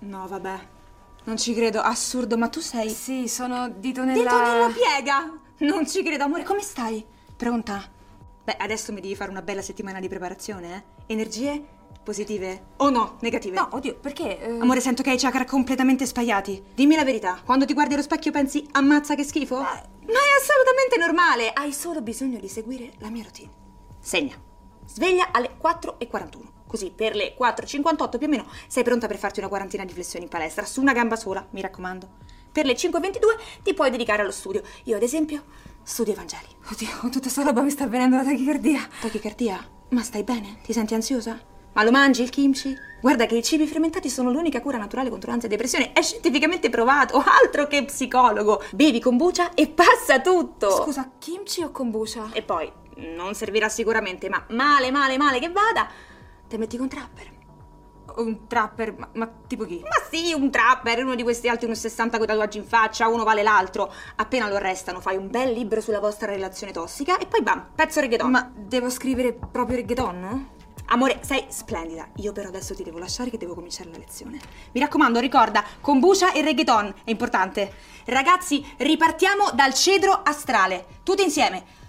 No, vabbè. Non ci credo, assurdo, ma tu sei... Sì, sono Dito nella... Dito nella piega! Non ci credo, amore, come stai? Pronta? Beh, adesso mi devi fare una bella settimana di preparazione, eh? Energie positive o no, negative? No, oddio, perché? Amore, sento che hai i chakra completamente sbagliati. Dimmi la verità, quando ti guardi allo specchio pensi ammazza che schifo? Ma è assolutamente normale, hai solo bisogno di seguire la mia routine. Segna, sveglia alle 4:41. Così per le 4:58 più o meno sei pronta per farti una quarantina di flessioni in palestra, su una gamba sola, mi raccomando. Per le 5:22 ti puoi dedicare allo studio. Io, ad esempio, studio Vangeli. Oddio, con tutta sta roba mi sta venendo la tachicardia. Tachicardia? Ma stai bene? Ti senti ansiosa? Ma lo mangi il kimchi? Guarda che i cibi fermentati sono l'unica cura naturale contro ansia e depressione. È scientificamente provato, altro che psicologo. Bevi kombucha e passa tutto. Scusa, kimchi o kombucha? E poi, non servirà sicuramente, ma male che vada, te metti con trapper. Un trapper? Ma tipo chi? Ma sì, un trapper, uno di questi alti 1,60 con i tatuaggi in faccia, uno vale l'altro. Appena lo arrestano fai un bel libro sulla vostra relazione tossica e poi bam, pezzo reggaeton. Ma devo scrivere proprio reggaeton? Amore, sei splendida. Io però adesso ti devo lasciare che devo cominciare la lezione. Mi raccomando, ricorda, kombucha e reggaeton, è importante. Ragazzi, ripartiamo dal cedro astrale. Tutti insieme.